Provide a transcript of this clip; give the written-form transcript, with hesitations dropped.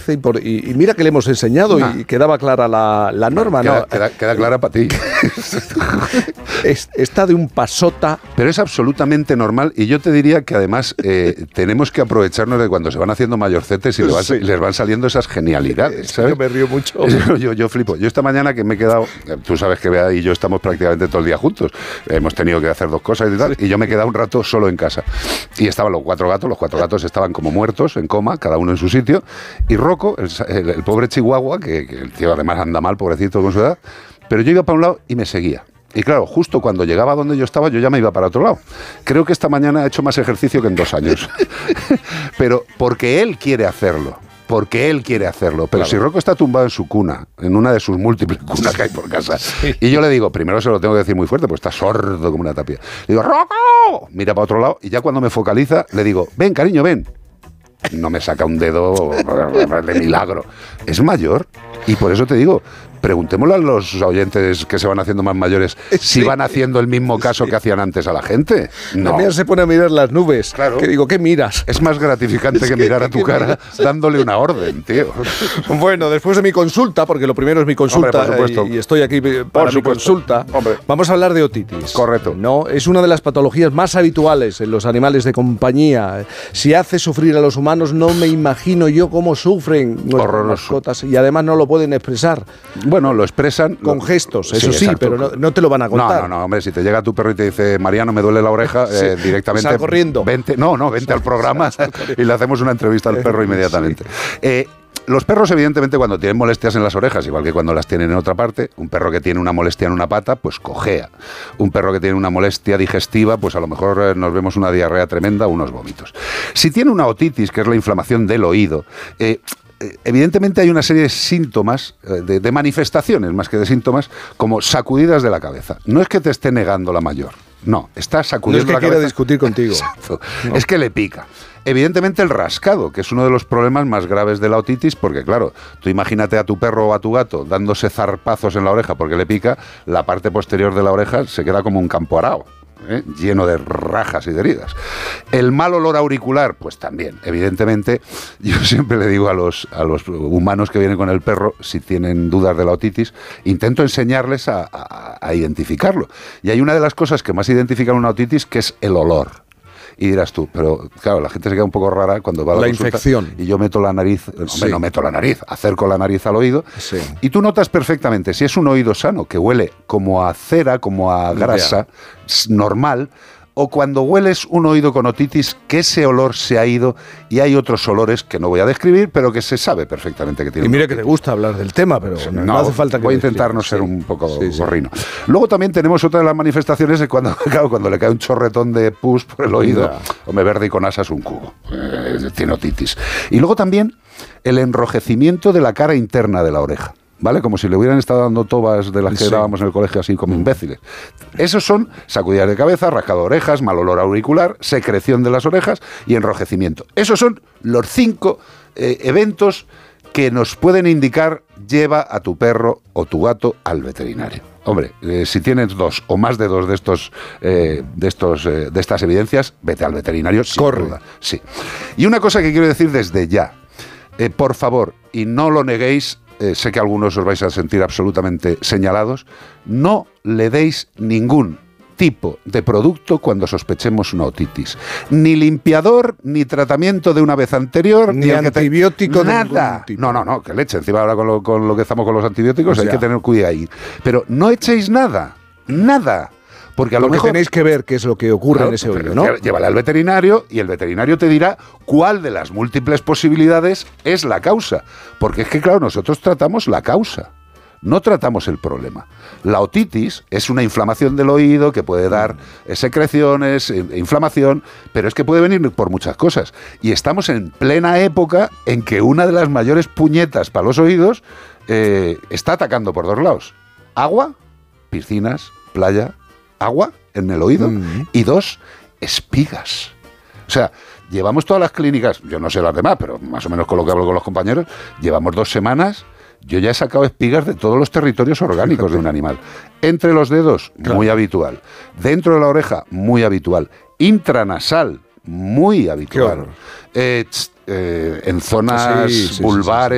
dice, y mira que le hemos enseñado y quedaba clara la norma, ¿no? Queda clara para ti. Está de un pasota. Pero es absolutamente normal, y yo te diría que además tenemos que aprovecharnos de cuando se van haciendo mayorcetes y les van saliendo esas genialidades, ¿sabes? Yo me río mucho. Yo flipo. Yo esta mañana que me he quedado, tú sabes que Bea y yo estamos prácticamente todo el día juntos, hemos tenido que hacer 2 cosas y tal, y yo me he quedado un rato solo en casa. Y estaban los 4 gatos estaban como muertos, en coma, cada uno en su sitio, y Rocco, el pobre chihuahua, que el tío además anda mal, pobrecito con su edad, pero yo iba para un lado y me seguía. Y claro, justo cuando llegaba donde yo estaba, yo ya me iba para otro lado. Creo que esta mañana ha hecho más ejercicio que en 2 años. Pero porque él quiere hacerlo. Pero claro. Si Rocco está tumbado en su cuna, en una de sus múltiples cunas que hay por casa, y yo le digo, primero se lo tengo que decir muy fuerte, pues está sordo como una tapia. Le digo, ¡Rocco! Mira para otro lado, y ya cuando me focaliza, le digo, ven, cariño, ven. No me saca un dedo de milagro. Es mayor, y por eso te digo, preguntémosle a los oyentes que se van haciendo más mayores si van haciendo el mismo caso que hacían antes a la gente. No. También se pone a mirar las nubes. Claro. Que digo, ¿qué miras? Es más gratificante que mirar a tu cara dándole una orden, tío. Bueno, después de mi consulta, porque lo primero es mi consulta, hombre, y estoy aquí para mi consulta, vamos a hablar de otitis. Correcto. No, es una de las patologías más habituales en los animales de compañía. Si hace sufrir a los humanos, no me imagino yo cómo sufren nuestras mascotas, y además no lo pueden expresar. Bueno, lo expresan con gestos, eso sí, pero no te lo van a contar. No, hombre, si te llega tu perro y te dice, Mariano, me duele la oreja, directamente... Sal corriendo. Vente al programa y le hacemos una entrevista al perro inmediatamente. Los perros, evidentemente, cuando tienen molestias en las orejas, igual que cuando las tienen en otra parte, un perro que tiene una molestia en una pata, pues cojea. Un perro que tiene una molestia digestiva, pues a lo mejor nos vemos una diarrea tremenda o unos vómitos. Si tiene una otitis, que es la inflamación del oído, evidentemente hay una serie de síntomas, de manifestaciones más que de síntomas, como sacudidas de la cabeza. No es que te esté negando la mayor, no, está sacudiendo la cabeza. No es que quiera discutir contigo. Exacto, no. Es que le pica. Evidentemente el rascado, que es uno de los problemas más graves de la otitis, porque claro, tú imagínate a tu perro o a tu gato dándose zarpazos en la oreja porque le pica, la parte posterior de la oreja se queda como un campo arao. Lleno de rajas y de heridas. El mal olor auricular, pues también, evidentemente, yo siempre le digo a los humanos que vienen con el perro, si tienen dudas de la otitis, intento enseñarles a identificarlo. Y hay una de las cosas que más identifican una otitis, que es el olor. Y dirás tú, pero claro, la gente se queda un poco rara cuando va a la consulta, infección. Y yo meto la nariz, no meto la nariz, acerco la nariz al oído, y tú notas perfectamente si es un oído sano, que huele como a cera, como a grasa, normal, o cuando hueles un oído con otitis, que ese olor se ha ido y hay otros olores que no voy a describir, pero que se sabe perfectamente que tiene. Y mira que te gusta hablar del tema, pero no hace falta que... Voy a intentar no ser un poco gorrino. Luego también tenemos otra de las manifestaciones, cuando le cae un chorretón de pus por el oído, hombre, verde y con asas un cubo. Tiene otitis. Y luego también el enrojecimiento de la cara interna de la oreja. ¿Vale? Como si le hubieran estado dando tobas de las que dábamos en el colegio así como imbéciles. Esos son sacudidas de cabeza, rascado de orejas, mal olor auricular, secreción de las orejas y enrojecimiento. Esos son los 5 eventos que nos pueden indicar lleva a tu perro o tu gato al veterinario. Hombre, si tienes 2 o más de 2 de estas evidencias, vete al veterinario. Corre. Duda. Sí. Y una cosa que quiero decir desde ya, por favor, y no lo neguéis, sé que algunos os vais a sentir absolutamente señalados, no le deis ningún tipo de producto cuando sospechemos una otitis. Ni limpiador, ni tratamiento de una vez anterior, ni antibiótico. Nada. No, que leche. Encima ahora con lo que estamos con los antibióticos, hay que tener cuidado ahí. Pero no echéis nada. Porque a lo mejor tenéis que ver qué es lo que ocurre en ese oído, ¿no? Llévale al veterinario y el veterinario te dirá cuál de las múltiples posibilidades es la causa. Porque es que, claro, nosotros tratamos la causa, no tratamos el problema. La otitis es una inflamación del oído que puede dar secreciones, inflamación, pero es que puede venir por muchas cosas. Y estamos en plena época en que una de las mayores puñetas para los oídos está atacando por 2 lados. Agua, piscinas, playa... agua en el oído y 2, espigas. O sea, llevamos todas las clínicas, yo no sé las demás, pero más o menos con lo que hablo con los compañeros, llevamos 2 semanas, yo ya he sacado espigas de todos los territorios orgánicos de un animal. Entre los dedos, muy habitual. Dentro de la oreja, muy habitual. Intranasal, muy habitual. En zonas vulvares.